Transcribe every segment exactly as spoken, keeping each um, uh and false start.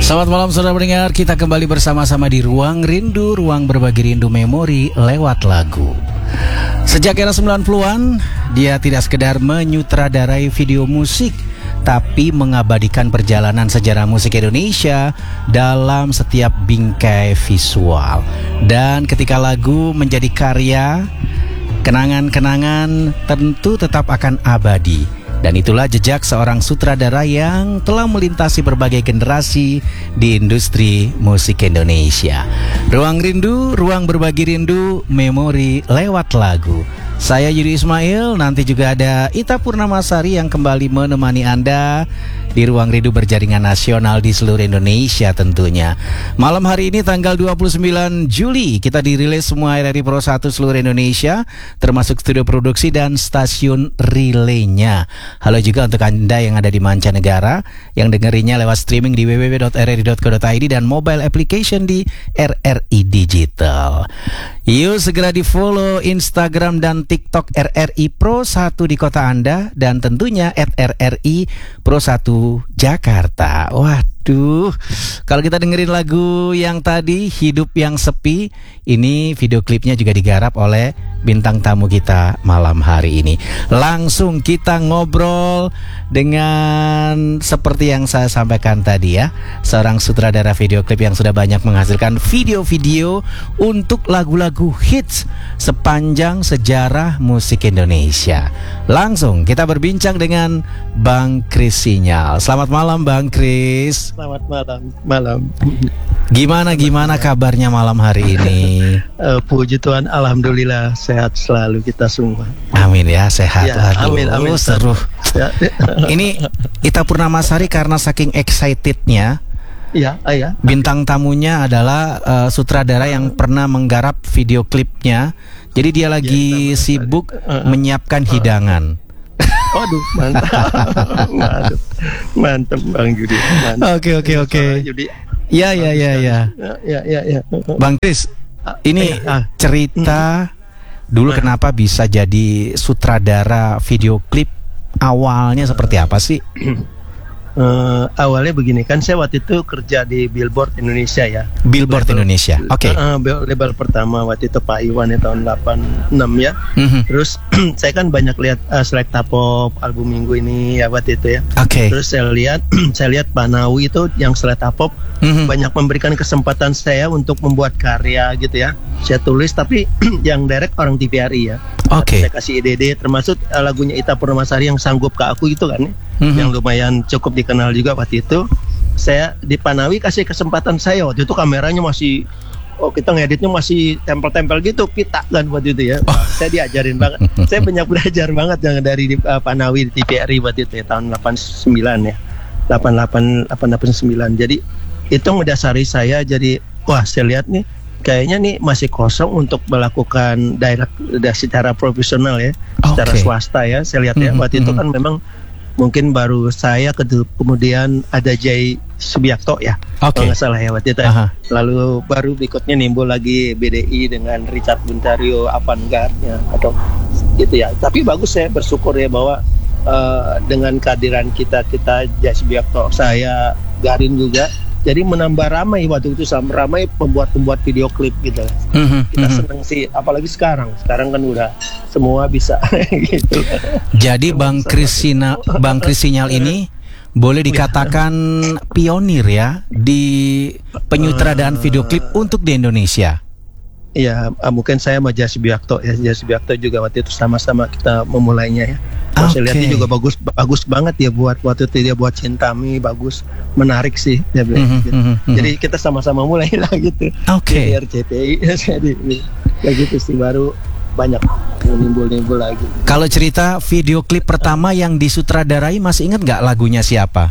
Selamat malam saudara pendengar, kita kembali bersama-sama di Ruang Rindu, ruang berbagi rindu memori lewat lagu. Sejak era sembilan puluhan, dia tidak sekedar menyutradarai video musik, tapi mengabadikan perjalanan sejarah musik Indonesia dalam setiap bingkai visual. Dan ketika lagu menjadi karya, kenangan-kenangan tentu tetap akan abadi. Dan itulah jejak seorang sutradara yang telah melintasi berbagai generasi di industri musik Indonesia. Ruang Rindu, ruang berbagi rindu, memori lewat lagu. Saya Yudi Ismail, nanti juga ada Ita Purnamasari yang kembali menemani Anda di Ruang Rindu berjaringan nasional di seluruh Indonesia tentunya. Malam hari ini tanggal dua puluh sembilan Juli kita dirilis semua R R I Pro satu seluruh Indonesia, termasuk studio produksi dan stasiun relaynya. Halo juga untuk Anda yang ada di mancanegara yang dengerinya lewat streaming di w w w dot r r i dot co dot i d dan mobile application di R R I Digital. Yuk segera di follow Instagram dan TikTok R R I Pro satu di kota Anda dan tentunya at R R I Pro satu Jakarta. Waduh, kalau kita dengerin lagu yang tadi Hidup yang Sepi, ini video klipnya juga digarap oleh bintang tamu kita malam hari ini. Langsung kita ngobrol dengan seperti yang saya sampaikan tadi ya, seorang sutradara video klip yang sudah banyak menghasilkan video-video untuk lagu-lagu hits sepanjang sejarah musik Indonesia. Langsung kita berbincang dengan Bang Kris Sinyal. Selamat malam Bang Kris. Selamat malam. Malam. Gimana gimana kabarnya malam hari ini? Uh, puji Tuhan, alhamdulillah sehat selalu kita semua. Amin ya, sehat. Ya, Aduh, amin, amin. Seru. Ya. Ini Ita Purnamasari karena saking excitednya. Iya, ya. Bintang tamunya adalah uh, sutradara yang pernah menggarap video klipnya. Jadi dia lagi ya, sibuk uh, menyiapkan uh, hidangan. Waduh, mantap. mantap. Mantap Bang Yudi. Oke, oke, oke. Yudi. Ya, ya, ya, ya. Ya, ya, ya. Bang Kris, ini cerita dulu kenapa bisa jadi sutradara video klip, awalnya seperti apa sih? Uh, awalnya begini, kan saya waktu itu kerja di Billboard Indonesia ya. Billboard label, Indonesia, oke. Okay. Uh, label pertama waktu itu Pak Iwan ya, tahun delapan puluh enam ya. Mm-hmm. Terus saya kan banyak lihat uh, Selecta Pop album minggu ini ya waktu itu ya. Oke. Okay. Terus saya lihat, saya lihat Pak Nawi itu yang Selecta Pop mm-hmm. banyak memberikan kesempatan saya untuk membuat karya gitu ya. Saya tulis tapi yang direct orang T V R I ya. Oke. Okay. Saya kasih ide-ide termasuk uh, lagunya Ita Purnamasari yang Sanggup Ke Aku itu kan ya. Mm-hmm. Yang lumayan cukup dikenal juga waktu itu. Saya di Panawi kasih kesempatan saya waktu itu, kameranya masih, oh kita ngeditnya masih tempel-tempel gitu, pita kan waktu itu ya. Oh. Saya diajarin banget. Saya banyak belajar banget yang dari di, uh, Panawi di T V R I waktu itu ya, tahun delapan puluh sembilan ya. delapan puluh delapan, delapan puluh sembilan. Jadi itu mendasari saya jadi, wah saya lihat nih kayaknya nih masih kosong untuk melakukan direct secara profesional ya, okay. secara swasta ya. Saya lihat ya, mm-hmm. waktu itu kan memang mungkin baru saya, kemudian ada Jay Subiakto ya, okay. kalau nggak salah ya waktu itu ya. Lalu baru berikutnya nimbul lagi B D I dengan Richard Buntario, Avantgarde-nya atau gitu ya. Tapi bagus, saya bersyukur ya bahwa uh, dengan kehadiran kita kita Jay Subiakto, saya Garin juga, jadi menambah ramai waktu itu, sama ramai pembuat-pembuat video klip gitu. Mm-hmm, kita mm-hmm. seneng sih, apalagi sekarang. Sekarang kan udah semua bisa gitu. Jadi Bang Kris Sinyal, Bang Kris Sinyal ini boleh dikatakan pionir ya di penyutradaraan video klip untuk di Indonesia. Iya, mungkin saya sama Jay Subiakto ya. Jay Subiakto juga waktu itu sama-sama kita memulainya ya. Okay. Saya lihat dia juga bagus, bagus banget ya buat waktu itu, dia buat Cintami bagus, menarik sih dia bilang. Mm-hmm, gitu. Mm-hmm. Jadi kita sama-sama mulai lah gitu. Oke. Okay. R C T I jadi kayak gitu sih, baru banyak nimbul-nimbul lagi. Kalau cerita video klip pertama yang disutradarai, masih ingat nggak lagunya siapa?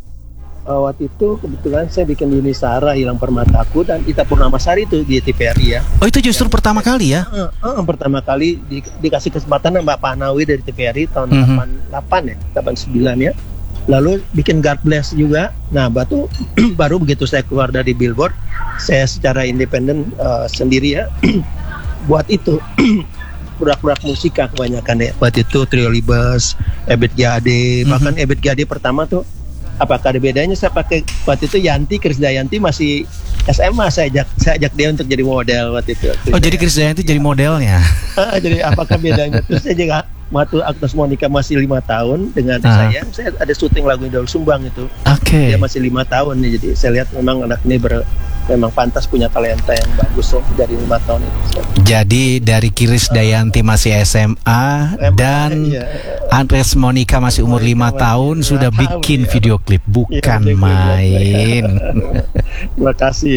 Uh, waktu itu kebetulan saya bikin Yuni Sara, Hilang Permataku, dan Ita Purnamasari itu di T V R I ya. Oh itu justru yang pertama kali ya? Uh, uh, pertama kali di, dikasih kesempatan sama Mbak Panawi dari T V R I tahun mm-hmm. delapan puluh delapan ya, delapan puluh sembilan ya. Lalu bikin God Bless juga. Nah batu baru begitu saya keluar dari Billboard, saya secara independen uh, sendiri ya buat itu produk-produk musika kebanyakan ya. Waktu itu Trio Libes, Ebit G A D, mm-hmm. bahkan Ebit G A D pertama tuh apakah ada bedanya saya pakai waktu itu Yanti Krisdayanti masih S M A, saya ajak saya ajak dia untuk jadi model waktu itu. Oh, jadi Krisdayanti jadi modelnya. Jadi apakah bedanya? Terus saya juga waktu Agnes Monica masih lima tahun dengan Ah. saya, saya ada syuting lagu Daul Sumbang itu. Oke. Dia masih lima tahun nih, jadi saya lihat memang anak ini ber, memang pantas punya talenta yang bagus ya dari lima tahun itu. Jadi dari Krisdayanti masih S M A dan Iya. Agnes Monica masih umur lima tahun lima sudah tahun, bikin ya. video klip, bukan Iya, video klip, main. Terima kasih.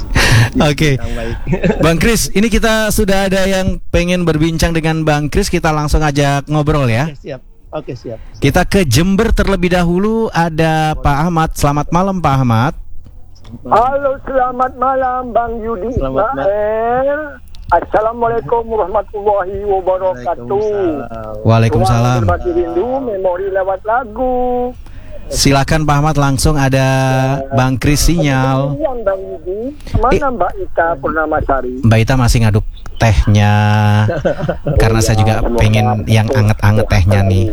Oke. Yang baik. Bang Kris, ini kita sudah ada yang pengen berbincang dengan Bang Kris, kita langsung ajak ngobrol ya. Oke, siap. Oke, siap. Kita ke Jember terlebih dahulu, ada Pak Ahmad. Selamat malam Pak Ahmad. Halo, selamat malam Bang Yudi Selamat Ismail. Assalamualaikum warahmatullahi wabarakatuh. Waalaikumsalam. Ruang Berbagi Rindu, memori lewat lagu. Silakan Pak Ahmad, langsung ada Bang Kris sinyal. Kemudian Bang Yudi, mana Mbak Ika Purnamasari? Mbak Ita masih ngaduk tehnya, karena saya juga pengen yang anget-anget tehnya nih.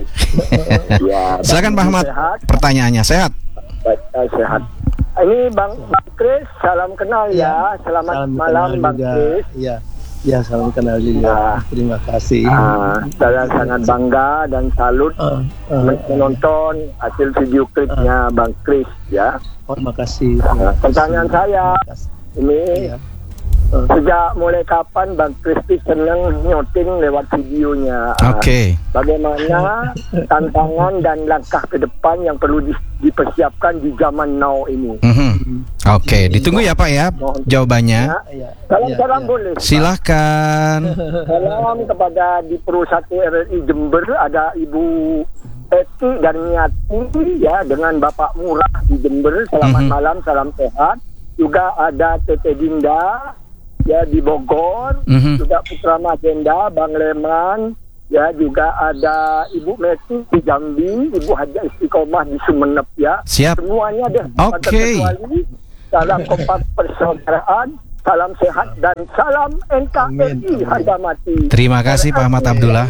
Ya, Silakan Pak Ahmad, sehat. pertanyaannya sehat. Baik, eh, sehat. Ini Bang, Bang Kris, salam kenal ya. Selamat Salam malam kenal Bang juga. Kris. Iya. Ya, salam kenal juga. Terima kasih. Ah, saya sangat bangga dan salut Ah, ah, men- menonton hasil video klipnya Bang Kris ya. oh, terima kasih. Nah, pertanyaan saya Terima kasih. ini Iya. Ah, sejak mulai kapan Bang Kris senang nyoting lewat videonya? Ah, Oke. Bagaimana tantangan dan langkah ke depan yang perlu di- dipersiapkan di zaman now ini? Mhm. Oke, ditunggu ya Pak ya jawabannya. Ya. iya. Salam-salam Iya, iya. boleh. Silahkan. Salam kepada di Pro satu R R I Jember, ada Ibu Eti dan Niati ya, dengan Bapak Murah di Jember. Selamat Mhm. malam, salam sehat. Juga ada Tete Dinda ya di Bogor, Mhm. juga Putra Magenda, Bang Leman, ya juga ada Ibu Messi di Jambi, Ibu Haja Istiqomah di Sumenep ya. Siap. Semuanya deh. Oke. tanpa terkecuali. Salam kompak persaudaraan, salam sehat dan salam N K R I Amin, amin. harga mati. Terima kasih Pak Ahmad Abdullah.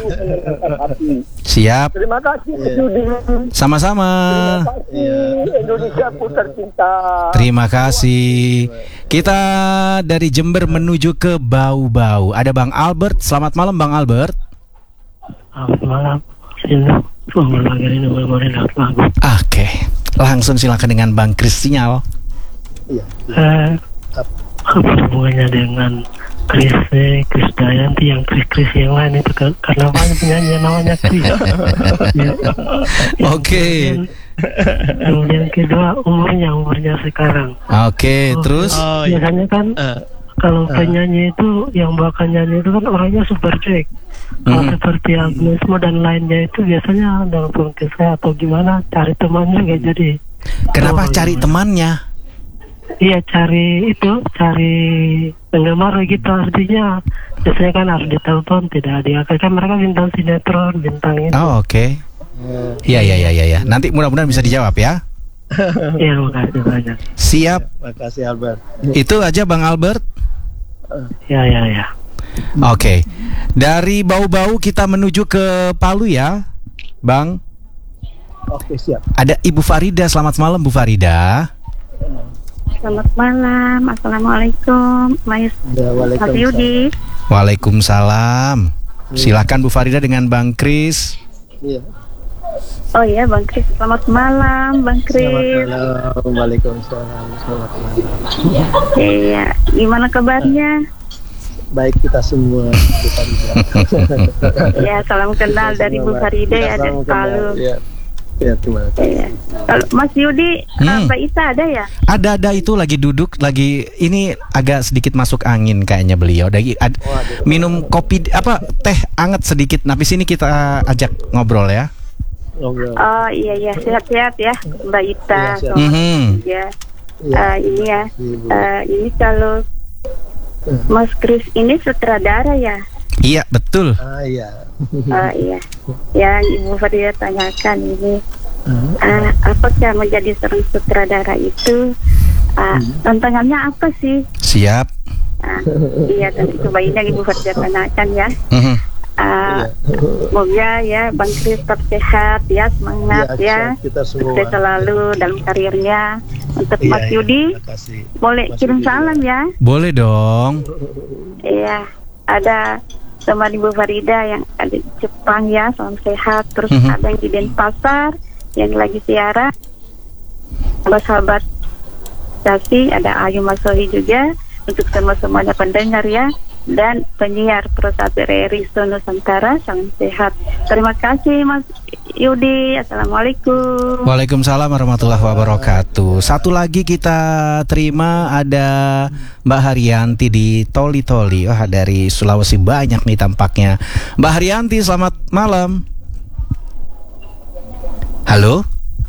Siap. Terima kasih Iya. Yudi. Sama-sama. Terima kasih Indonesia ku tercinta. Terima kasih. Kita dari Jember menuju ke Bau-Bau. Ada Bang Albert. Selamat malam Bang Albert. Selamat malam. Sini ruang berbagi rindu memori lewat lagu. Oke. Langsung silakan dengan Bang Kris sinyal. Iya. Eh, apa hubungannya dengan Kris eh, Krisdayanti yang Kris-Kris yang lain itu kan? Karena banyak penyanyi yang namanya Kris. Ya. Oke. Kemudian, kemudian kedua umurnya umurnya sekarang. Oke, terus Oh, iya. Biasanya kan Ah, kalau Ah. penyanyi itu yang bawakan nyanyi itu kan orangnya super cuek. Kalau Mhm. seperti Agnes Mo dan lainnya itu biasanya dalam kisah atau gimana cari teman juga jadi. kenapa Oh, cari iya. temannya? Iya, cari itu, cari penggemar gitu artinya. Biasanya kan harus ditonton, tidak diakal. Kan mereka bintang sinetron, bintang itu. Oh, oke. Iya, iya, iya, iya. Ya. Nanti mudah-mudahan bisa dijawab ya. Iya, makasih banyak. Siap. makasih Albert. Itu aja Bang Albert. Ya, ya, ya. Oke. Dari Bau-Bau kita menuju ke Palu ya, Bang. Oke, siap. Ada Ibu Farida. Selamat malam Bu Farida. Selamat malam, assalamualaikum, Mas Ya, Mas Yudi. Waalaikumsalam. Silakan Bu Farida dengan Bang Kris. Iya. Oh iya, Bang Kris. Selamat malam, Bang Selamat Kris. malam. Waalaikumsalam. Selamat malam. Iya, gimana kabarnya? Baik kita semua, Bu Farida. Ya, salam kenal dari Bu Farida ya, dan Salam kenal. Palu. Ya. Ya, terima kasih. Iya. Kalau Mas Yudi, Hmm. Mbak Ita ada ya? Ada-ada itu lagi duduk, lagi ini agak sedikit masuk angin kayaknya beliau. Lagi ad- minum kopi apa teh anget sedikit. Nah, di sini kita ajak ngobrol ya. Ngobrol. Oh iya ya, sehat-sehat ya, Mbak Ita. Iya, sehat. Selamat Mhm. ya. Iya. Eh, ini ya, Ibu. eh, ini kalau Mas Kris ini sutradara ya? Iya, betul. Ah, iya. Oh iya, yang Ibu Farida tanyakan ini, uh, apakah menjadi seorang sutradara itu uh, tantangannya apa sih? Siap. Uh, iya, tentu coba ini yang Ibu Farida tanyakan ya. Mhm. Uh, Uh, semoga ya Bang Kris tetap sehat ya, semangat ya, ya. Kita semua sukses selalu dalam karirnya. Untuk Iya, Mas iya, Yudi, terima kasih. boleh Mas kirim Yudi salam ya. Boleh dong. Iya, ada teman Ibu Farida yang ada di Jepang ya, salam sehat. Terus Mhm. ada yang di Denpasar yang lagi siaran. Sahabat-sahabat Dasi, ada Ayu Masohi juga, untuk semua-semuanya pendengar ya, dan penyiar Pro satu R R I Nusantara, salam sehat. Terima kasih Mas Yudi, Assalamualaikum. Waalaikumsalam warahmatullahi wabarakatuh. Satu lagi kita terima, ada Mbak Haryanti di Toli Toli. Wah, dari Sulawesi banyak nih tampaknya. Mbak Haryanti, selamat malam. Halo,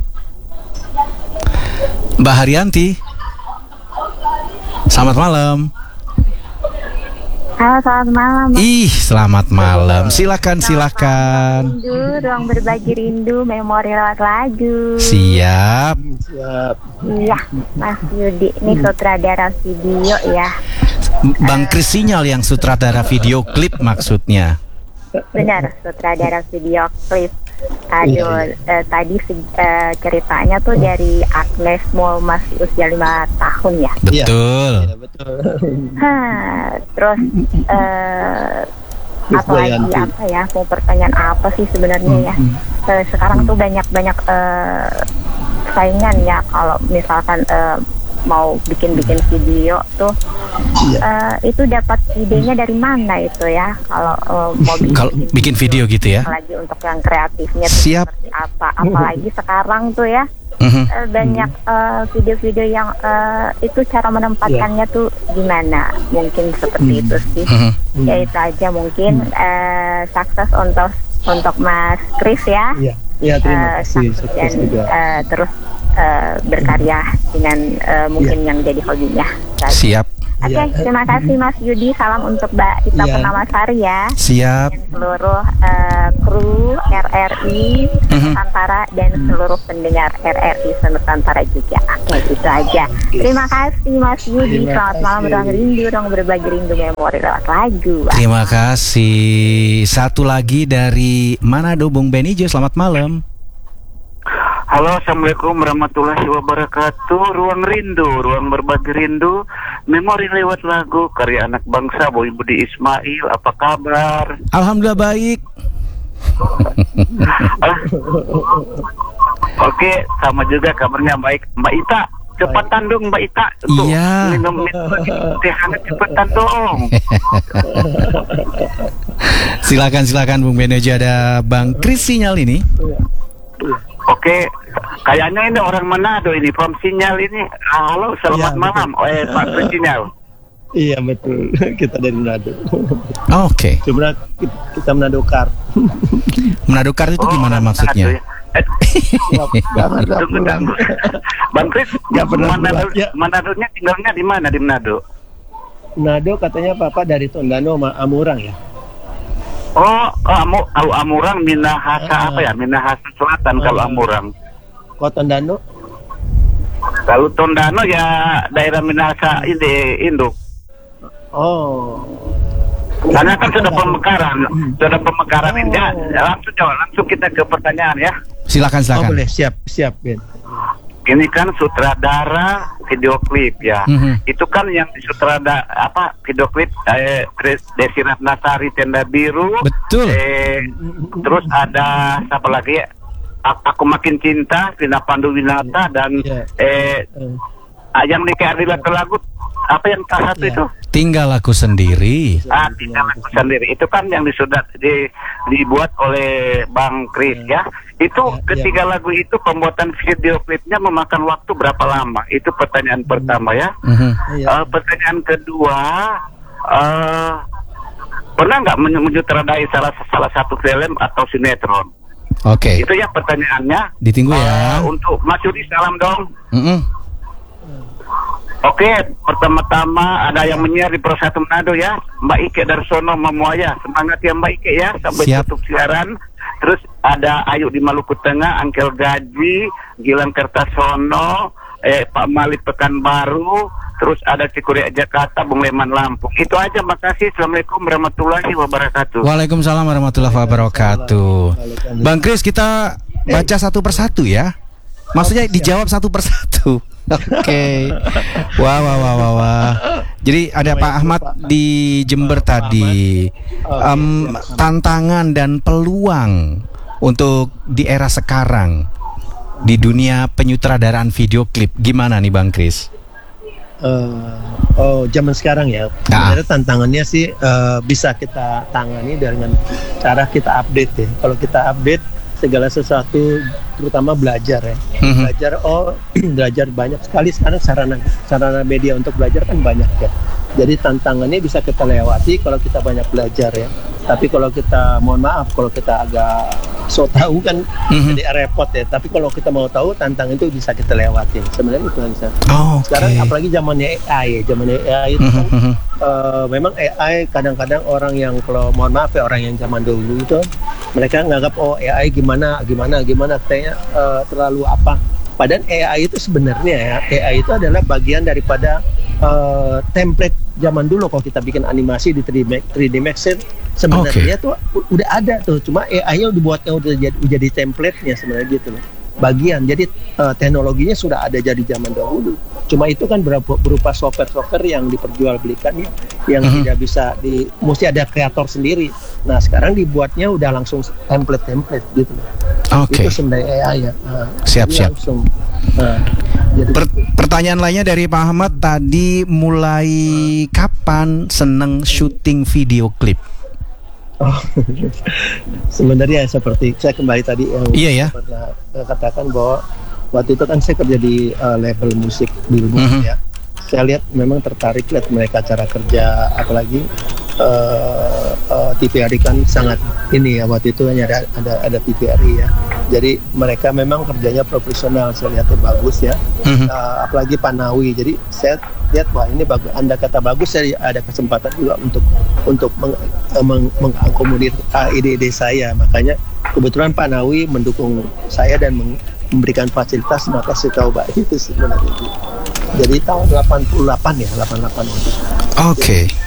Mbak Haryanti. Selamat malam. Halo, selamat malam. Ih, selamat malam. Silakan, silakan. Rindu, ruang berbagi rindu, memori lewat lagu. Siap. Siap. Iya, Mas Yudi, ini sutradara video ya. Bang Kris Sinyal yang sutradara video klip maksudnya. Benar, sutradara video klip. Aduh, eh, tadi eh, ceritanya tuh dari Agnes Mo masih usia lima tahun ya. Betul. Ya, betul. Hah, terus eh, Miss apa lagi Dayanti. apa ya? Mau pertanyaan apa sih sebenarnya ya? Eh, sekarang tuh banyak-banyak eh, saingan ya, kalau misalkan eh, mau bikin-bikin video tuh. Iya. Eh, itu dapat idenya dari mana itu ya? Kalau eh, mau bikin, Kalau bikin video gitu ya. lagi untuk yang kreatifnya tuh Siap. seperti apa? Apalagi sekarang tuh ya. Mhm. Eh, banyak eh, video-video yang eh, itu cara menempatkannya tuh gimana, mungkin seperti itu sih. Mhm. Ya itu aja mungkin. eh, sukses untuk untuk Mas Kris ya. Iya. Iya, terima Eh, kasih. sukses Sukses dan juga. eh, terus eh, berkarya dengan eh, mungkin yang jadi hobinya. Siap. Oke, Iya. terima kasih Mas Yudi. Salam untuk Mbak Ita Iya. Purnamasari ya. Siap. Dan seluruh eh, kru R R I Mhm. Nusantara dan seluruh pendengar R R I Nusantara juga. Oke, itu aja. Terima kasih Mas Yudi. Terima Selamat malam, kasih. ruang rindu, ruang berbagi rindu memori lewat lagu. Terima kasih. Satu lagi dari Manado, Bung Benijo. Selamat malam. Halo, assalamualaikum warahmatullahi wabarakatuh. Ruang rindu, ruang berbagi rindu, memori lewat lagu, karya anak bangsa Boy Budi Ismail. Apa kabar? Alhamdulillah baik. Ah, Oke, sama juga kabarnya baik. Mbak Ita, cepetan dong Mbak Ita. Tuh, Iya. minum minum teh hangat, cepetan dong. Silakan, silakan Bung Benijo. Ada Bang Kris Sinyal ini. Oke, kayaknya ini orang Manado ini, from Sinyal ini. Halo, selamat Iya, malam, eh Pak Kris Sinyal. Iya, betul. Kita dari Manado. Oke. Cuma kita Manado Kar. Manado Kar itu Oh, gimana Manado maksudnya? ya. Eh, Gak pernah Tunggu, pulang. tunggu. Bang Kris, Nggak pernah Manado, pulang, ya. Manadonya tinggalnya di mana di Manado? Manado katanya Papa dari Tondano sama Amurang ya. Oh, oh Amu, oh, Amurang, Minahasa apa ya? Minahasa Selatan kalau Ah. Amurang. Kok Tondano? Kalau Tondano ya daerah Minahasa ini Induk. Oh. Karena kan sudah pemekaran, sudah pemekaran ini. Ya, langsung jawab, langsung kita ke pertanyaan ya. Silakan, Oh, silakan. boleh, siap, siap, Ben. Ini kan sutradara video klip ya. Mhm. Itu kan yang sutradara apa video klip eh, Desi Ratnasari Tenda Biru. Betul. Eh, terus ada siapa lagi ya? A- Aku Makin Cinta, Vina Pandu Winata dan Iya. eh Eh, ah, yang nikah Ardila Lagu apa yang salah satu Iya. itu? Tinggal aku sendiri. Ah, tinggal aku sendiri. Itu kan yang disudah di, dibuat oleh Bang Kris ya. Itu Ya, ketiga lagu itu pembuatan video klipnya memakan waktu berapa lama? Itu pertanyaan pertama ya. Mhm. iya. Eh, pertanyaan kedua, eh pernah nggak menyu- menyutradarai salah salah satu film atau sinetron? Oke. Itu ya pertanyaannya. Ditunggu ya. Eh, untuk Mas Yudi salam dong. Mhm. Oke, pertama-tama ada yang menyiar di Pro satu Manado ya, Mbak Ike Darsono Memuaya. Semangat ya Mbak Ike ya, sampai Siap. tutup siaran. Terus ada Ayu di Maluku Tengah, Angkel Gaji, Gilang Kertasono, eh, Pak Malik Pekanbaru, terus ada Cikuria Jakarta, Bung Leman Lampung. Itu aja, makasih. Assalamualaikum warahmatullahi wabarakatuh. Waalaikumsalam warahmatullahi wabarakatuh. Bang Kris, kita baca satu persatu ya. Maksudnya dijawab satu persatu. Oke. Okay. Wah, wah, wah, wah, wah. Jadi ada Pak Ahmad di Jember tadi. Um, tantangan dan peluang untuk di era sekarang di dunia penyutradaraan video klip, gimana nih Bang Kris? Uh, oh, zaman sekarang ya. Sebenarnya tantangannya sih uh, bisa kita tangani dengan cara kita update ya. Kalau kita update segala sesuatu, terutama belajar ya. Mm-hmm. Belajar, oh belajar banyak sekali sekarang sarana sarana media untuk belajar kan banyak ya. Jadi tantangannya bisa kita lewati kalau kita banyak belajar ya. Tapi kalau kita, mohon maaf, kalau kita agak so tahu kan mm-hmm. jadi repot ya. Tapi kalau kita mau tahu, tantangan itu bisa kita lewatin. Sebenarnya itu bisa. Oh, okay. Sekarang apalagi zamannya A I ya, zamannya A I itu kan mm-hmm. uh, memang A I kadang-kadang orang yang, kalau mohon maaf ya, orang yang zaman dulu itu mereka nganggap oh A I gimana gimana gimana kayaknya uh, terlalu apa. Padahal A I itu sebenarnya ya, A I itu adalah bagian daripada uh, template zaman dulu. Kalau kita bikin animasi di three D Max sebenarnya okay. tuh udah ada tuh, cuma A I-nya dibuatnya udah jadi, udah jadi template-nya sebenarnya gitu loh. Bagian, jadi uh, teknologinya sudah ada jadi zaman dahulu. Cuma itu kan berupa, berupa software-software yang diperjualbelikan ya, yang uh-huh. tidak bisa di, mesti ada kreator sendiri. Nah sekarang dibuatnya udah langsung template-template gitu loh. Okay. Itu sebenarnya A I ya. Nah, siap-siap. Langsung, nah, jadi per- pertanyaan lainnya dari Pak Ahmad tadi, mulai uh. kapan seneng syuting video klip? Oh, sebenarnya seperti saya kembali tadi yang iya ya. pernah katakan bahwa waktu itu kan saya kerja di uh, label musik Billboard mm-hmm. ya. Saya lihat memang tertarik lihat mereka cara kerja, apalagi uh, uh, T V R I kan sangat ini ya, waktu itu hanya ada ada, ada T V R I ya. Jadi mereka memang kerjanya profesional, saya lihatnya bagus ya. Mm-hmm. Uh, apalagi Panawi. Jadi saya lihat wah ini bagus. Anda kata bagus, saya ada kesempatan juga untuk untuk meng, meng, mengakomodir uh, ide-ide saya. Makanya kebetulan Pak Nawi mendukung saya dan meng, memberikan fasilitas, maka saya coba itu sebenarnya. Jadi tahun delapan puluh delapan ya, delapan puluh delapan. Oke. Okay.